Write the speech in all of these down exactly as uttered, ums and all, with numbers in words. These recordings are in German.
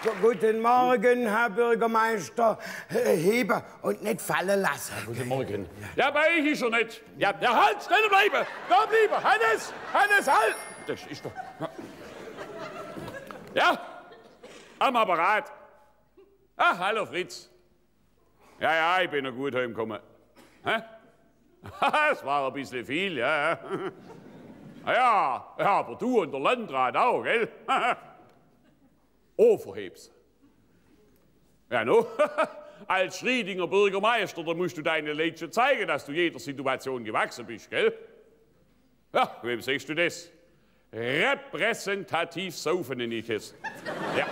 Guten Morgen, Herr Bürgermeister. Heben und nicht fallen lassen. Guten Morgen. Ja, bei euch ist er nicht. Ja, der halt, schnell bleiben. Da bleiben. Hannes, Hannes, halt. Das ist doch... Ja, am Apparat. Ach, hallo Fritz. Ja, ja, ich bin noch gut heimgekommen. Hä? Das war ein bisschen viel, ja. Ja, ja, aber du und der Landrat auch, gell? Oh, verheb's. Ja, no. Als Schriedinger Bürgermeister, da musst du deine Leute zeigen, dass du jeder Situation gewachsen bist, gell? Ja, wem sagst du das? Repräsentativ saufen nenne ich es. Ja.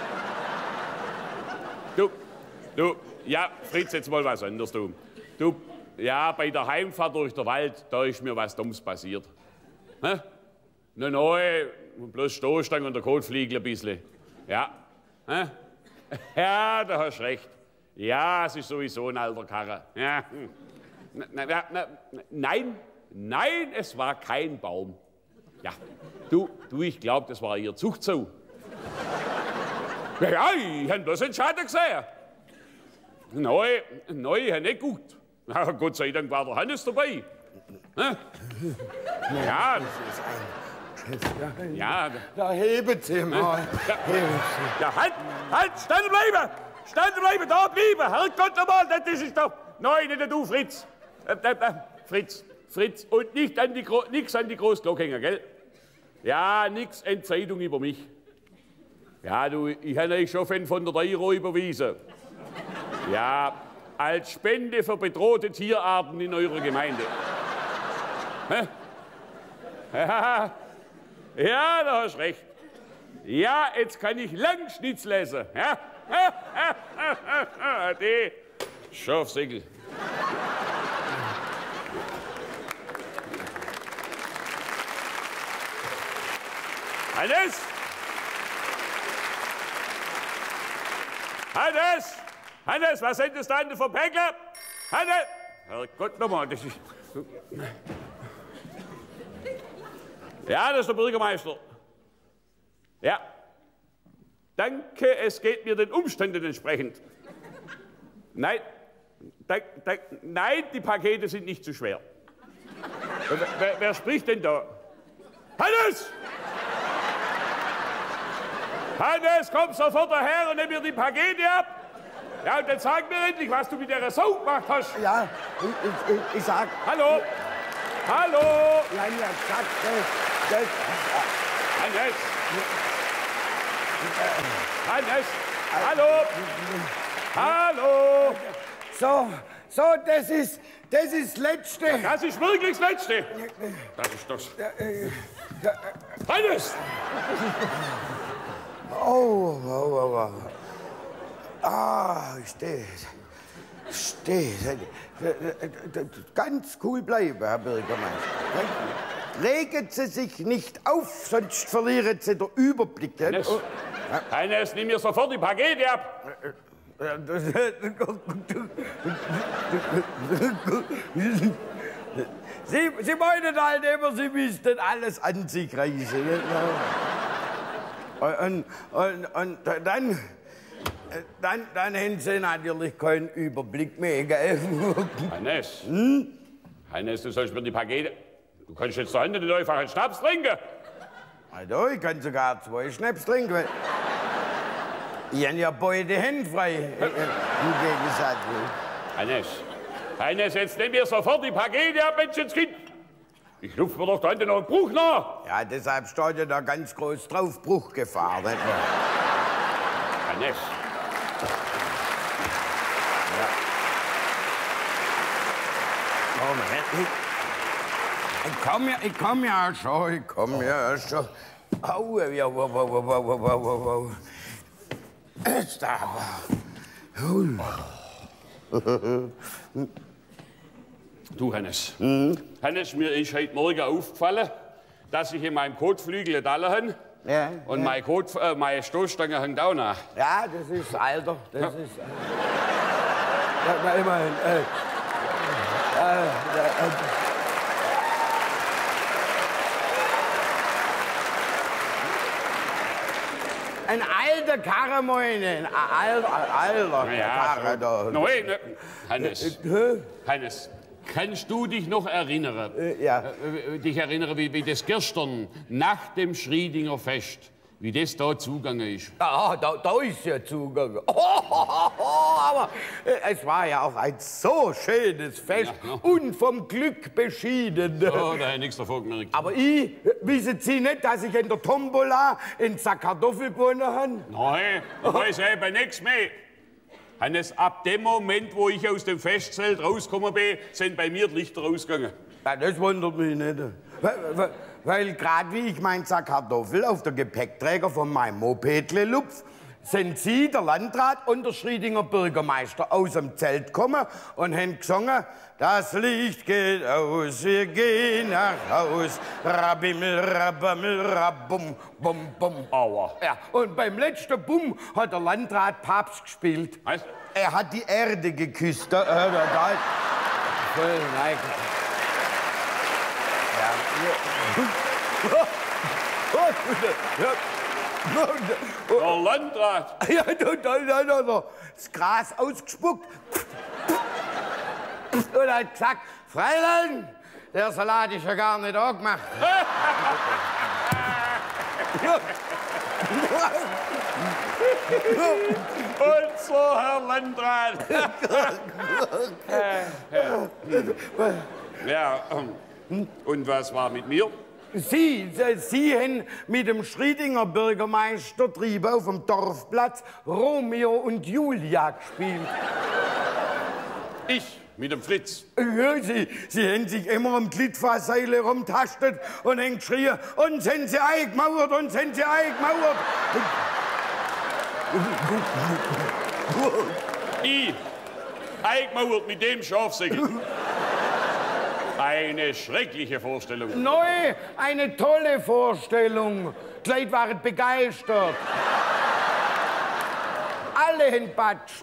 Du, du, ja, Fritz, jetzt mal was anderes, du. Du, ja, bei der Heimfahrt durch den Wald, da ist mir was Dummes passiert. Hä? Ne, neu, bloß Stoßstange und der Kotfliegel ein bisschen. Ja. Hä? Ja, da hast du recht. Ja, es ist sowieso ein alter Karre. Ja. Na, na, na, nein, nein, es war kein Baum. Ja, du, du, ich glaube, das war ihr Zuchtzoo. Ja, ja, ich habe bloß einen Schatten gesehen. Neu, neu, ich habe nicht gut. Ja, Gott sei Dank war der Hannes dabei. Ja, ja, das ist ein... Ja, da heben Sie mal. Ja, ja, halt, halt, stehen bleiben! Stehen bleiben, da bleiben! Herrgott nochmal, das ist doch... Nein, nicht du, Fritz. Äh, äh, äh, Fritz, Fritz. Und nicht an die, nix an die Großglocke hängen, gell? Ja, nix Entscheidung über mich. Ja, du, ich habe euch schon fünfhundert Euro überwiesen. Ja, als Spende für bedrohte Tierarten in eurer Gemeinde. Hä? Ja, ja, da hast du recht. Ja, jetzt kann ich Langschnitz lesen. Ja? Die Schafsäckel. Hannes! Hannes! Hannes, was sind das da an für Päckle? Hannes! Herrgott nochmal, das ist... Ja, das ist der Bürgermeister. Ja. Danke, es geht mir den Umständen entsprechend. Nein, da, da, nein, die Pakete sind nicht zu schwer. Wer, wer spricht denn da? Hannes! Hannes, komm sofort daher und nimm mir die Pakete ab. Ja, und dann sag mir endlich, was du mit der Sau gemacht hast. Ja, ich, ich, ich sag... Hallo? Hallo? Nein, ja, sag das, das... Hannes? Hannes? Hallo? Hallo? So, so, das ist, das ist das Letzte. Das ist wirklich das Letzte. Das ist das. Hannes! Oh, oh, oh, oh. Ah, steht. Steht. Ganz cool bleiben, Herr Bürgermeister. Regen Sie sich nicht auf, sonst verlieren Sie den Überblick. Hannes, oh. Hannes, nimm mir sofort die Pakete ab. Sie, Sie meinen halt immer, Sie müssten alles an sich reißen. Und, und, und dann, dann, dann haben Sie natürlich keinen Überblick mehr, gell? Hannes, hm? Hannes, du sollst mir die Pakete... Du kannst jetzt da hinten nicht einfach einen Schnaps trinken. Also, ich kann sogar zwei Schnaps trinken. Ich habe ja beide Hände frei, im Gegensatz. Hannes, Hannes, jetzt nimm mir sofort die Pakete ab, Menschenskind. Ich lupf mir doch da hinten noch einen Bruch nach. Ja, deshalb steht ja da ganz groß drauf, Bruchgefahr. Nicht? Hannes. Ja. Moment. Ich komm ja, ich komm ja schon, ich komm ja schon. Au, ja, wow, wow, wow, wow, wow, wow, wow. Jetzt aber. Du, Hannes. Mhm. Hannes, mir ist heute Morgen aufgefallen, dass ich in meinem Kotflügel eine Dalle habe. Ja, und ja. Meine, Kot, äh, meine Stoßstange hängt auch nach. Ja, das ist Alter. Das ja. ist. Äh, ja, na, immerhin. Äh, äh, äh, ein alter Karre, meine. Ein alter, alter Ja, Karre da. Nein, ne. Hannes. Hannes. Kannst du dich noch erinnern? Äh, ja. Äh, dich erinnern, wie, wie das gestern nach dem Schriedinger Fest, wie das da zugegangen ist? Ja, da, da ist ja zugegangen. Oh, oh, oh, oh, aber äh, es war ja auch ein so schönes Fest Ja, ja. und vom Glück beschieden. Oh, da habe ich nichts davon gemerkt. Aber ich, wissen Sie nicht, dass ich in der Tombola einen Sack Kartoffel gewonnen habe? Nein, ich weiß eben nichts mehr. Hannes, ab dem Moment, wo ich aus dem Festzelt rausgekommen bin, sind bei mir die Lichter ausgegangen. Ja, das wundert mich nicht. Weil, weil, weil gerade wie ich meinen Sack Kartoffel auf der Gepäckträger von meinem Mopedle lupf, sind Sie, der Landrat und der Schriedinger Bürgermeister aus dem Zelt gekommen und haben gesungen, das Licht geht aus, wir gehen nach Haus, rabimmel, rabammel, rabum, bum, bum. Aua. Ja, und beim letzten Bumm hat der Landrat Papst gespielt. Was? Er hat die Erde geküsst. Da, äh, da, da. Voll nein. Der Landrat. Ja, da, da, da, da, da. Das Gras ausgespuckt. Und hat gesagt, Fräulein, der Salat ist ja gar nicht angemacht. Und so, Herr Landrat. Ja, ähm, und was war mit mir? Sie, Sie haben mit dem Schriedinger Bürgermeister Trieb auf dem Dorfplatz Romeo und Julia gespielt. Ich mit dem Fritz. Ja, Sie, Sie haben sich immer am Gliedfahrseile rumtastet und haben geschrien, und sind Sie eingemauert, und sind Sie eingemauert. Ich, eingemauert mit dem Schafsäckel. Eine schreckliche Vorstellung. Neu, eine tolle Vorstellung. Die Leute waren begeistert. Alle haben batscht.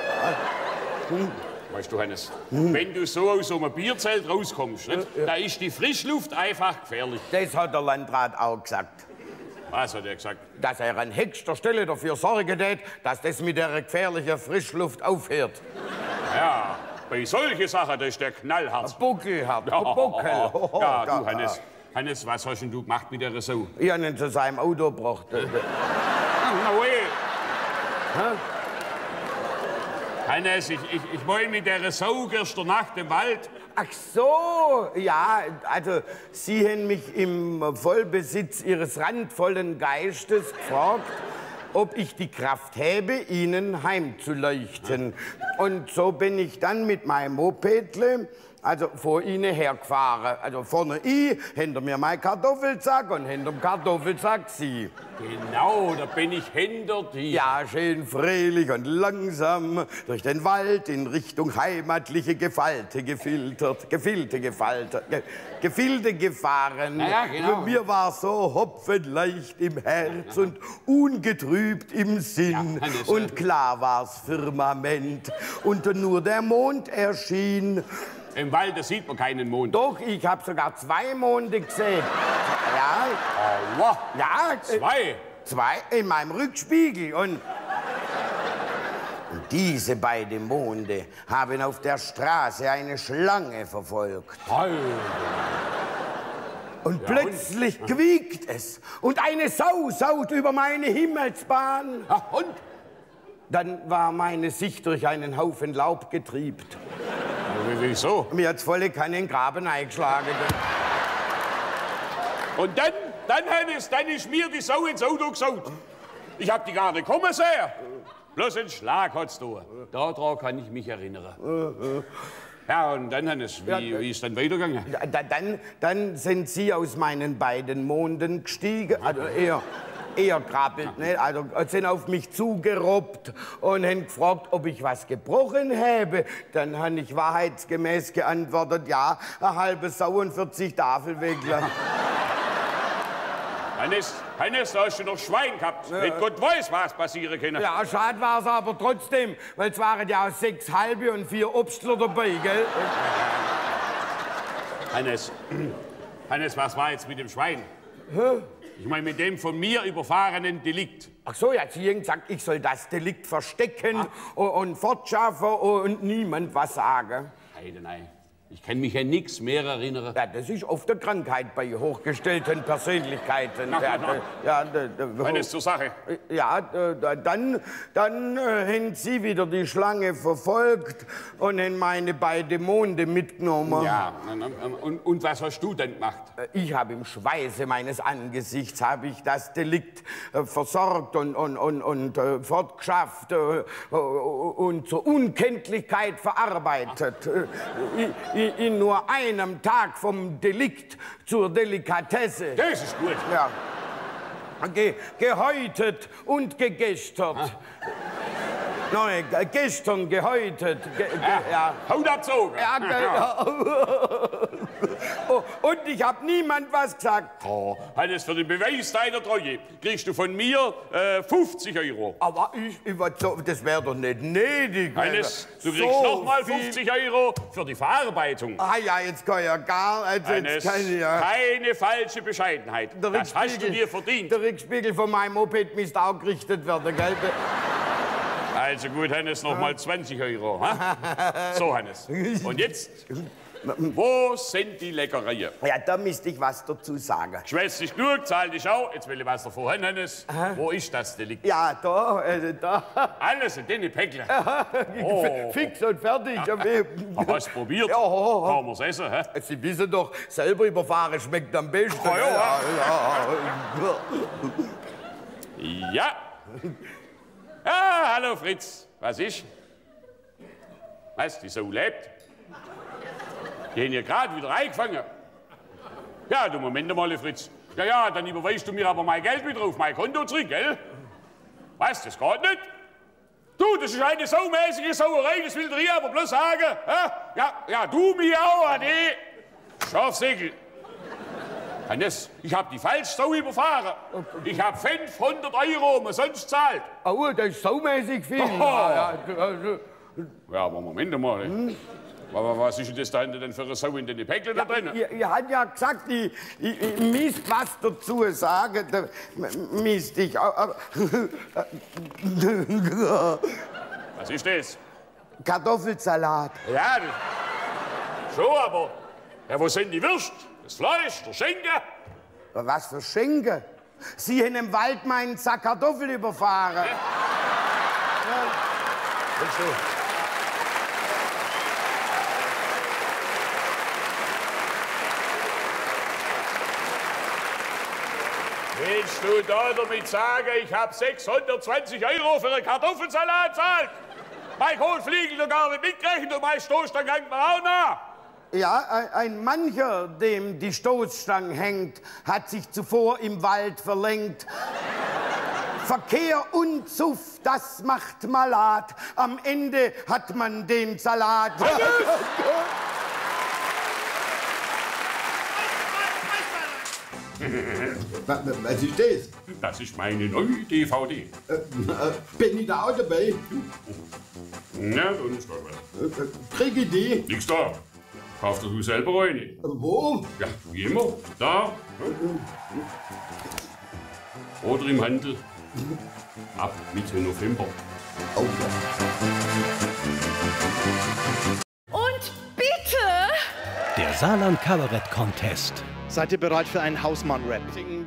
Weißt du, Hannes, wenn du so aus so einem Bierzelt rauskommst, nicht, da ist die Frischluft einfach gefährlich. Das hat der Landrat auch gesagt. Was hat er gesagt? Dass er an höchster Stelle dafür sorgen wird, dass das mit der gefährlichen Frischluft aufhört. Ja, bei solchen Sachen, das ist der knallhart. Buckelhart, Ja, Buckel. ja, du, Hannes. Hannes, was hast denn du gemacht mit der Sau? Ich habe ihn zu seinem Auto gebracht. Na weh. Hannes, ich, ich, ich wollte mit der Sau gestern Nacht im Wald. Ach so, ja, also Sie haben mich im Vollbesitz Ihres randvollen Geistes gefragt, ob ich die Kraft habe, Ihnen heimzuleuchten. Und so bin ich dann mit meinem Mopedle, also vor Ihnen hergefahren. Also vorne ich, hinter mir mein Kartoffelsack und hinter dem Kartoffelsack Sie. Genau, da bin ich hinter dir. Ja, schön fröhlich und langsam durch den Wald in Richtung heimatliche Gefalte gefiltert, Gefilde gefaltet, ge Gefilde gefahren. Ja, genau. Mir war so hopfenleicht im Herz und ungetrübt im Sinn. Ja, Hannes, und klar war's Firmament und nur der Mond erschien. Im Wald, da sieht man keinen Mond. Doch, ich habe sogar zwei Monde gesehen. Ja, Aua. ja. äh, Zwei. Zwei in meinem Rückspiegel. Und, und diese beiden Monde haben auf der Straße eine Schlange verfolgt. Alter. Und Ja, plötzlich quiekt es. Und eine Sau saut über meine Himmelsbahn. Ja, und? Dann war meine Sicht durch einen Haufen Laub getriebt. Ja, wieso? Mir hat's volle Kanne in den Graben eingeschlagen. Und dann, dann, Hannes, dann ist mir die Sau ins Auto gesaut. Ich hab die gar nicht kommen sehen. Bloß einen Schlag hat's da. Daran kann ich mich erinnern. Ja, und dann, Hannes, wie, Ja, wie ist dann weitergegangen? Ja, da- Dann, dann sind Sie aus meinen beiden Monden gestiegen, also eher, eher krabbelt, ne? Also sind auf mich zugerobbt und haben gefragt, ob ich was gebrochen habe. Dann habe ich wahrheitsgemäß geantwortet, ja, eine halbe Sau und vierzig Tafelwegler. Hannes, Hannes, da hast du noch Schwein gehabt. Mit Gott weiß, was passieren kann. Ja, schade war es aber trotzdem, weil es waren ja auch sechs halbe und vier Obstler dabei, gell? Hannes, Hannes, was war jetzt mit dem Schwein? Hä? Ich meine, mit dem von mir überfahrenen Delikt. Ach so, ja, Sie haben gesagt, ich soll das Delikt verstecken ah. und fortschaffen und niemand was sagen. Heide, nein. Ich kann mich an nichts mehr erinnern. Ja, das ist oft eine Krankheit bei hochgestellten Persönlichkeiten. Na, ja, na, ja, da, da, Wenn es zur Sache. Ja, da, dann, dann äh, haben Sie wieder die Schlange verfolgt und haben meine beiden Monde mitgenommen. Ja, und, und was hast du denn gemacht? Ich habe im Schweiße meines Angesichts habe ich das Delikt äh, versorgt und, und, und, und äh, fortgeschafft äh, und zur Unkenntlichkeit verarbeitet. Äh, in nur einem Tag vom Delikt zur Delikatesse. Das ist gut. Ja. Ge gehäutet und gegestert. Ah. Nein, gestern gehäutet. Ge ge ja. Ja. Haut abzogen. Ja, ja. Oh, und ich habe niemand was gesagt. Oh, Hannes, für den Beweis deiner Treue kriegst du von mir äh, fünfzig Euro. Aber ich, ich das wäre doch nicht nötig. Hannes, du kriegst so nochmal fünfzig Euro für die Verarbeitung. Ah ja, jetzt kann ich ja gar... Also Hannes, jetzt kann ich ja. Keine falsche Bescheidenheit. Der das hast du dir verdient. Der Rückspiegel von meinem Moped müsste auch gerichtet werden, gell? Also gut, Hannes, noch mal zwanzig Euro. Ha? So, Hannes. Und jetzt, wo sind die Leckereien? Ja, da müsste ich was dazu sagen. Schwätzig genug, zahl dich auch. Jetzt will ich was davor hin, Hannes. Aha. Wo ist das Delikt? Ja, da, also da. Alles in den Päckchen. Oh. Fix und fertig. Ja. Hast du probiert? Ja. Kann man's essen, hä? Sie wissen doch, selber überfahren schmeckt am besten. Oh, ja. Ja. Ja. Ah, hallo Fritz, was ist? Was, die Sau lebt? Die haben ja gerade wieder eingefangen. Ja, du Moment mal, Fritz. Ja, ja, dann überweist du mir aber mein Geld wieder auf mein Konto zurück, gell? Was, das geht nicht? Du, das ist eine saumäßige Sauerei, das will dir aber bloß sagen. Ja, ja, du mir auch, Ade. Scharfsäckel. Hannes, ich hab die falsche Sau überfahren. Ich hab fünfhundert Euro umsonst zahlt. Oh, das ist saumäßig viel. Oh. Ja, aber Moment mal. Hm? Was ist denn das da denn für eine Sau in den Päckchen ja, da drin? Ihr, ihr habt ja gesagt, ich, ich, ich müsst was dazu sagen. Da müsst ich auch. Was ist das? Kartoffelsalat. Ja, das, schon, aber ja, wo sind die Würste? Das Fleisch, der Schinken? Was für Schinken? Sie haben im Wald meinen Sack Kartoffeln überfahren. Ja. Ja. Willst du da damit sagen, ich habe sechshundertzwanzig Euro für einen Kartoffelsalat gezahlt? Mein Kohlfliegel noch gar nicht mitgerechnet und mein Stoßstange hängt mir auch nach. Ja, ein, ein mancher, dem die Stoßstange hängt, hat sich zuvor im Wald verlängert. Verkehr und Suff, das macht Malat. Am Ende hat man den Salat. Was ist das? Das ist meine neue D V D. Äh, äh, bin ich da auch dabei? Ja, dann ist da was. Äh, krieg ich die? Nix da. Kauf dir du selber eine. Wo? Ja, wie immer. Da. Oder im Handel. Ab Mitte November. Oh. Und bitte! Der Saarland Kabarett Contest. Seid ihr bereit für einen Hausmann-Rap?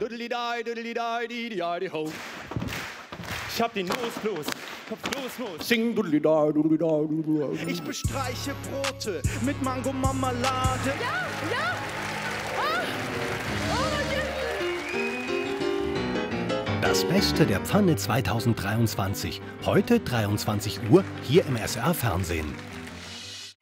Ich hab die Nose bloß. Kopf los, los. Sing Ich bestreiche Brote mit Mango Marmelade. Ja, ja. Ah. Oh, yeah. Das Beste der Pfanne zweitausenddreiundzwanzig. Heute dreiundzwanzig Uhr hier im S R Fernsehen.